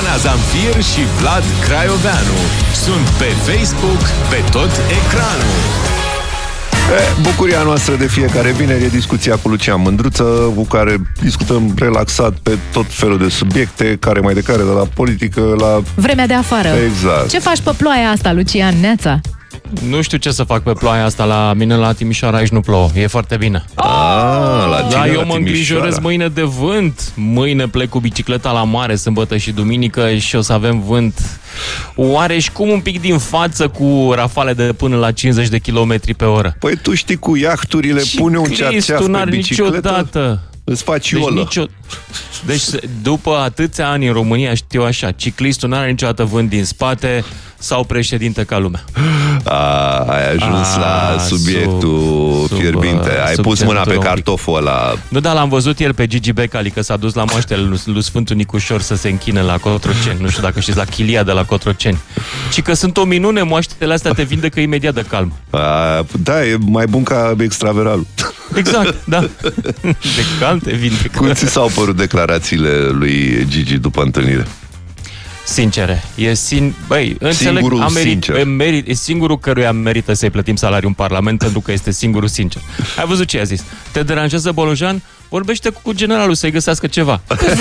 Oana Zamfir și Vlad Craioveanu sunt pe Facebook, pe tot ecranul. Bucuria noastră de fiecare vineri e discuția cu Lucian Mândruță, cu care discutăm relaxat pe tot felul de subiecte, care mai de care, de la politică la... vremea de afară. Exact. Ce faci pe ploaia asta, Lucian, Neața? Nu știu ce să fac pe ploaia asta. La mine la Timișoara aici nu plouă. E foarte bine. Da, eu mă îngrijorez mâine de vânt. Mâine plec cu bicicleta la mare, sâmbătă și duminică, și o să avem vânt oareși cum un pic din față, cu rafale de până la 50 de km pe oră. Păi tu știi, cu iahturile, pune un cearceaf pe bicicletă, niciodată. îți faci iolă. Deci după atâția ani în România știu așa: ciclistul nu are niciodată vânt din spate sau președinte ca lumea. Ai ajuns la subiectul fierbinte. Ai pus mâna pe cartoful ăla. Nu, dar l-am văzut ieri pe Gigi Becali, că s-a dus la moaștele lui Sfântul Nicușor să se închine la Cotroceni. Nu știu dacă știți, la Chilia de la Cotroceni. Și că sunt o minune, moaștele astea te vindecă imediat de calm. Da, e mai bun ca extraveralul. Exact, da. De calm te vindecă. Cum ți s-au părut declarațiile lui Gigi după întâlnire? Sincere, Singurul sincer. E singurul căruia merită să-i plătim salariul în Parlament, pentru că este singurul sincer. Ai văzut ce a zis? Te deranjează Bolojan? Vorbește cu generalul să-i găsească ceva.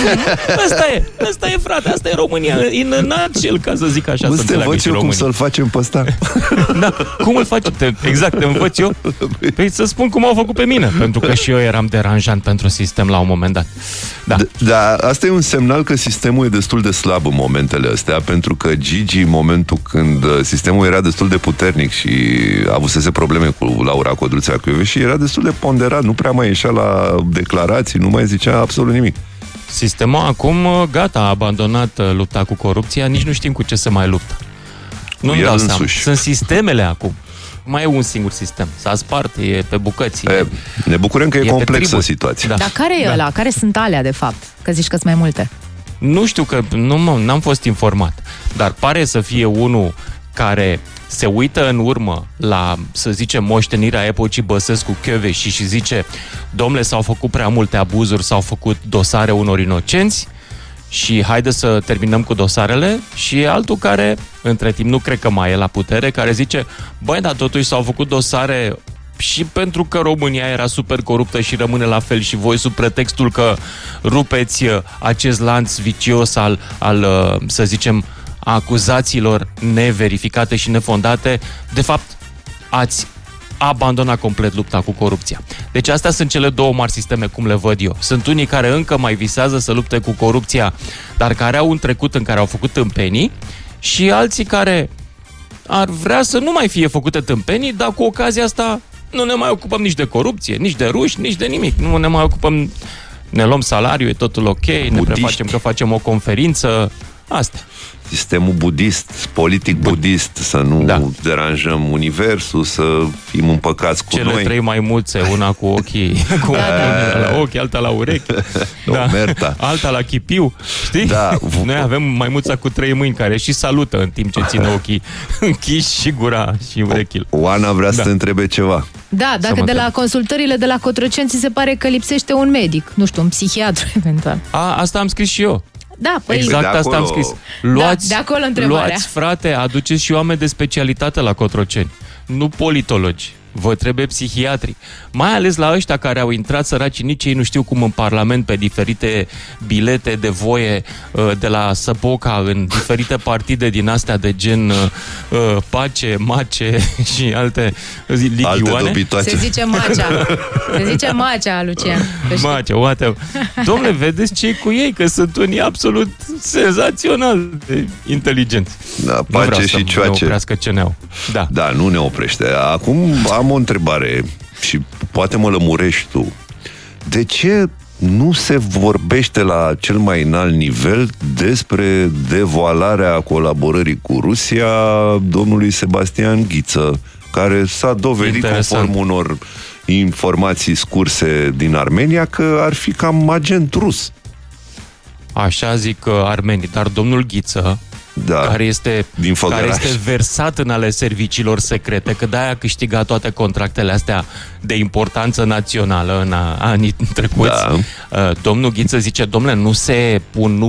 Asta e, frate, asta e România în nutshell, ca să zic așa. Să te învăț eu cum să-l facem pe ăsta. Da, cum îl faci? Exact, te învăț eu. Păi să spun cum au făcut pe mine, pentru că și eu eram deranjant pentru sistem la un moment dat. Da, asta e un semnal că sistemul e destul de slab în momentele astea, pentru că Gigi, în momentul când sistemul era destul de puternic și avusese probleme cu Laura Codruța Kövesi, era destul de ponderat, nu prea mai ieșea la declarații, nu mai zicea absolut nimic. Sistemul acum, gata, a abandonat lupta cu corupția, nici nu știm cu ce se mai luptă. Nu-mi dau seama. Sunt sistemele acum. Mai e un singur sistem. S-a spart, e pe bucăți. Ne bucurăm că e complexă situația. Da. Dar care e ăla? Care sunt alea, de fapt? Că zici că sunt mai multe. Nu știu, că n-am fost informat. Dar pare să fie unul care se uită în urmă la, să zicem, moștenirea epocii Băsescu-Kövesi și zice: domnule, s-au făcut prea multe abuzuri, s-au făcut dosare unor inocenți și haide să terminăm cu dosarele. Și altul care, între timp, nu cred că mai e la putere, care zice: băi, dar totuși s-au făcut dosare și pentru că România era super coruptă și rămâne la fel, și voi, sub pretextul că rupeți acest lanț vicios al să zicem, acuzațiilor neverificate și nefondate, de fapt ați abandonat complet lupta cu corupția. Deci astea sunt cele două mari sisteme, cum le văd eu. Sunt unii care încă mai visează să lupte cu corupția, dar care au un trecut în care au făcut tâmpenii, și alții care ar vrea să nu mai fie făcute tâmpenii, dar cu ocazia asta nu ne mai ocupăm nici de corupție, nici de ruși, nici de nimic. Nu ne mai ocupăm, ne luăm salariu, e totul ok, ne prefacem că facem o conferință, astea. Sistemul budist, politic budist, să nu deranjăm universul, să fim împăcați cu noi. Cele trei maimuțe, una cu ochii, cu una la ochi, alta la urechi, alta la chipiu, știi? Da. Noi avem maimuța cu 3 mâini care și salută în timp ce ține ochii închiși și gura și urechile. Oana vrea să te întrebe ceva. Da, dacă de la consultările de la Cotroceni ți se pare că lipsește un medic, nu știu, un psihiatru eventual. Asta am scris și eu. Da, păi exact asta am scris. De acolo întrebarea. Luați, frate, aduceți și oameni de specialitate la Cotroceni, nu politologi. Vă trebuie psihiatri. Mai ales la ăștia care au intrat săraci, nici ei nu știu cum, în Parlament, pe diferite bilete de voie de la Săpoca, în diferite partide din astea de gen Pace, Mace și alte ligioane. Se zice Macea. Se zice Macea, Lucian. Macea, whatever. Dom'le, vedeți ce-i cu ei, că sunt unii absolut senzațional de inteligenți. Da, Pace și Cioace. Nu oprească CNA-ul. Da, nu ne oprește. Acum am o întrebare și poate mă lămurești tu. De ce nu se vorbește la cel mai înalt nivel despre devoalarea colaborării cu Rusia domnului Sebastian Ghiță, care s-a dovedit, conform unor informații scurse din Armenia, că ar fi cam agent rus? Așa zic armenii, dar domnul Ghiță, care este versat în ale serviciilor secrete, că de-aia a câștigat toate contractele astea de importanță națională în anii trecuți. Domnul Ghiță zice: domnule, nu